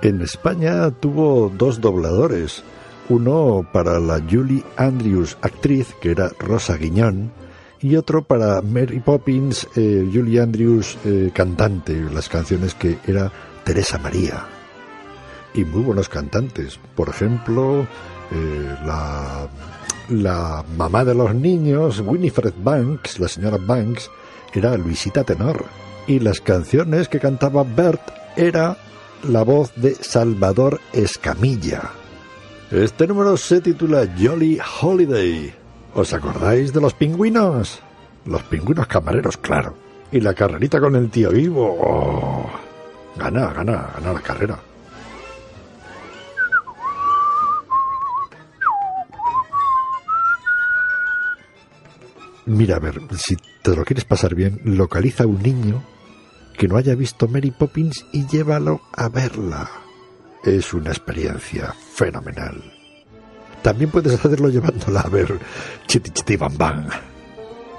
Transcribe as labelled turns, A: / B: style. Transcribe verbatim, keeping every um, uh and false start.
A: En España tuvo dos dobladores, uno para la Julie Andrews actriz, que era Rosa Guiñón, y otro para Mary Poppins, eh, Julie Andrews eh, cantante, las canciones que era Teresa María. Y muy buenos cantantes, por ejemplo, eh, la, la mamá de los niños, Winifred Banks, la señora Banks, era Luisita Tenor, y las canciones que cantaba Bert era la voz de Salvador Escamilla. Este número se titula Jolly Holiday. ¿Os acordáis de los pingüinos? Los pingüinos camareros, claro. Y la carrerita con el tío Ivo. Oh, gana, gana, gana la carrera. Mira, a ver, si te lo quieres pasar bien, localiza a un niño que no haya visto Mary Poppins y llévalo a verla. Es una experiencia fenomenal. También puedes hacerlo llevándola a ver Chitty Chitty Bang Bang.